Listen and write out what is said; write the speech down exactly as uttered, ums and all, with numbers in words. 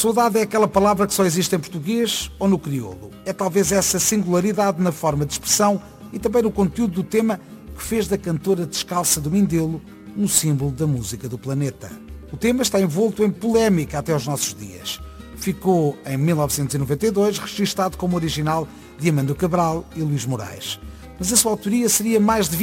saudade é aquela palavra que só existe em português ou no crioulo. É talvez essa singularidade na forma de expressão e também no conteúdo do tema que fez da cantora descalça do Mindelo um símbolo da música do planeta. O tema está envolto em polémica até aos nossos dias. Ficou em mil novecentos e noventa e dois registado como original de Amando Cabral e Luís Moraes. Mas a sua autoria seria mais de